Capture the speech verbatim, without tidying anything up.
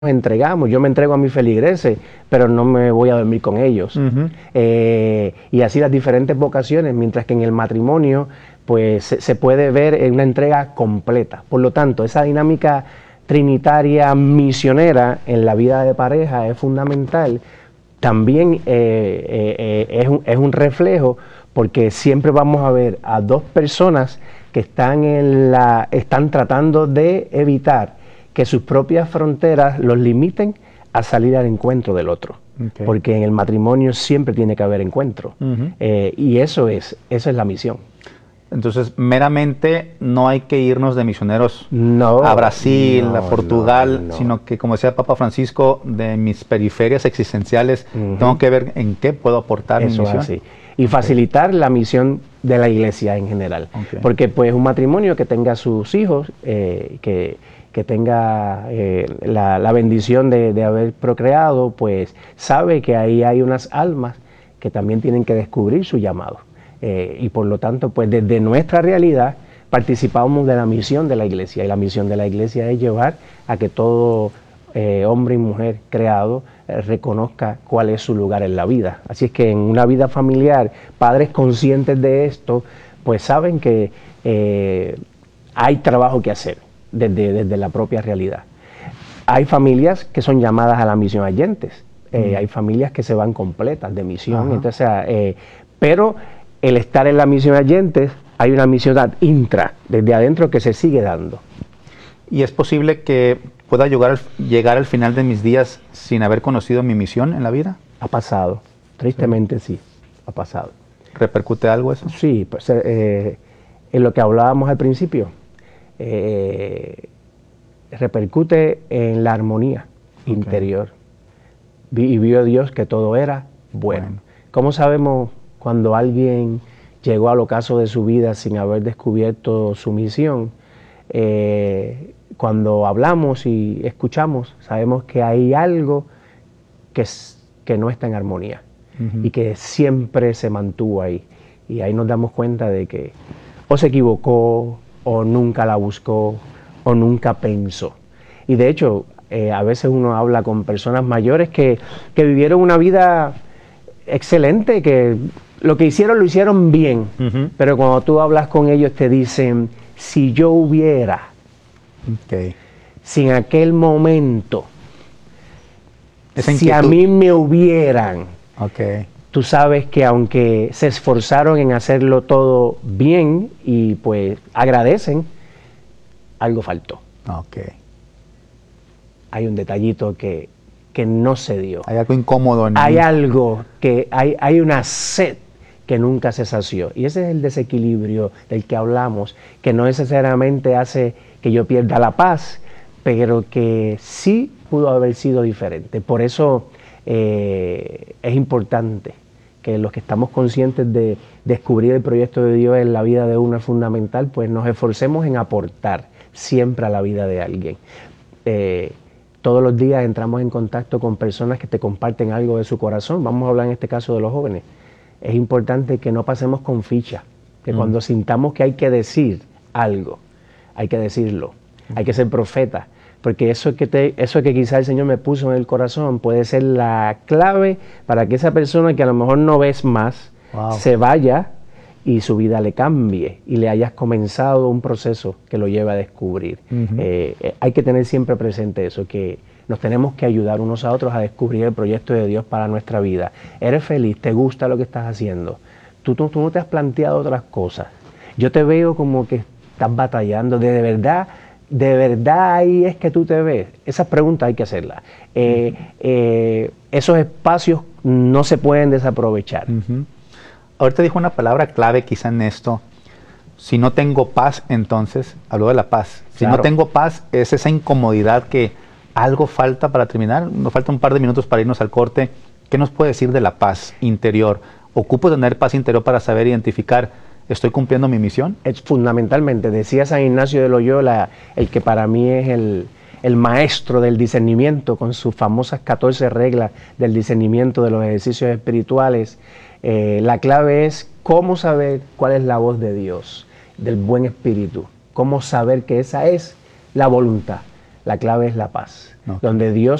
entregamos, yo me entrego a mis feligreses, pero no me voy a dormir con ellos. Uh-huh. eh, y así las diferentes vocaciones, mientras que en el matrimonio pues se, se puede ver en una entrega completa. Por lo tanto, esa dinámica trinitaria misionera en la vida de pareja es fundamental. También eh, eh, eh, es, un, es un reflejo, porque siempre vamos a ver a dos personas que están, en la, están tratando de evitar que sus propias fronteras los limiten a salir al encuentro del otro. Okay. Porque en el matrimonio siempre tiene que haber encuentro. Uh-huh. eh, y eso es, eso es la misión. Entonces, meramente no hay que irnos de misioneros no, a Brasil, no, a Portugal, no, no. sino que, como decía Papa Francisco, de mis periferias existenciales, uh-huh. tengo que ver en qué puedo aportar eso mi misión. Es así. Y facilitar okay. la misión de la iglesia en general. Okay. Porque pues un matrimonio que tenga sus hijos, eh, que... que tenga eh, la, la bendición de, de haber procreado, pues sabe que ahí hay unas almas que también tienen que descubrir su llamado. Eh, y por lo tanto, pues desde nuestra realidad participamos de la misión de la iglesia. Y la misión de la iglesia es llevar a que todo eh, hombre y mujer creado eh, reconozca cuál es su lugar en la vida. Así es que en una vida familiar, padres conscientes de esto, pues saben que eh, hay trabajo que hacer. Desde, desde la propia realidad. Hay familias que son llamadas a la misión oyentes, eh, mm. hay familias que se van completas de misión, entonces, eh, pero el estar en la misión oyentes, hay una misión intra, desde adentro, que se sigue dando. ¿Y es posible que pueda llegar al, llegar al final de mis días sin haber conocido mi misión en la vida? Ha pasado, tristemente sí, sí ha pasado. ¿Repercute algo eso? Sí, pues, eh, en lo que hablábamos al principio, Eh, repercute en la armonía okay. interior. Vi, y vio Dios que todo era bueno. bueno. ¿Cómo sabemos cuando alguien llegó al ocaso de su vida sin haber descubierto su misión? Eh, cuando hablamos y escuchamos, sabemos que hay algo que, que no está en armonía uh-huh. y que siempre se mantuvo ahí. Y ahí nos damos cuenta de que o se equivocó, o nunca la buscó, o nunca pensó. Y de hecho, eh, a veces uno habla con personas mayores que, que vivieron una vida excelente, que lo que hicieron lo hicieron bien, uh-huh. pero cuando tú hablas con ellos te dicen, si yo hubiera, okay. si en aquel momento, Esa si a mí me hubieran, okay. tú sabes que aunque se esforzaron en hacerlo todo bien y pues agradecen, algo faltó. Okay. Hay un detallito que, que no se dio. Hay algo incómodo en Hay mí. algo que, hay, hay una sed que nunca se sació. Y ese es el desequilibrio del que hablamos, que no necesariamente hace que yo pierda la paz, pero que sí pudo haber sido diferente. Por eso eh, es importante que los que estamos conscientes de descubrir el proyecto de Dios en la vida de uno es fundamental, pues nos esforcemos en aportar siempre a la vida de alguien. Eh, todos los días entramos en contacto con personas que te comparten algo de su corazón. Vamos a hablar en este caso de los jóvenes. Es importante que no pasemos con ficha, que mm. cuando sintamos que hay que decir algo, hay que decirlo, mm. hay que ser profeta. Porque eso que, te, eso que quizá el Señor me puso en el corazón puede ser la clave para que esa persona que a lo mejor no ves más, wow. se vaya y su vida le cambie y le hayas comenzado un proceso que lo lleve a descubrir. Uh-huh. eh, eh, hay que tener siempre presente eso, que nos tenemos que ayudar unos a otros a descubrir el proyecto de Dios para nuestra vida. ¿Eres feliz? ¿Te gusta lo que estás haciendo? ¿Tú, tú, tú no te has planteado otras cosas? Yo te veo como que estás batallando, de, de verdad... ¿De verdad ahí es que tú te ves? Esas preguntas hay que hacerlas. Eh, uh-huh. eh, esos espacios no se pueden desaprovechar. Uh-huh. Ahorita dijo una palabra clave quizá en esto. Si no tengo paz, entonces, habló de la paz. Si claro. no tengo paz, es esa incomodidad que algo falta para terminar. Nos falta un par de minutos para irnos al corte. ¿Qué nos puede decir de la paz interior? ¿Ocupo tener paz interior para saber identificar ¿estoy cumpliendo mi misión? Es fundamentalmente, decía San Ignacio de Loyola, el que para mí es el, el maestro del discernimiento, con sus famosas catorce reglas del discernimiento de los ejercicios espirituales. Eh, la clave es cómo saber cuál es la voz de Dios, del buen espíritu, cómo saber que esa es la voluntad. La clave es la paz, Ok. donde Dios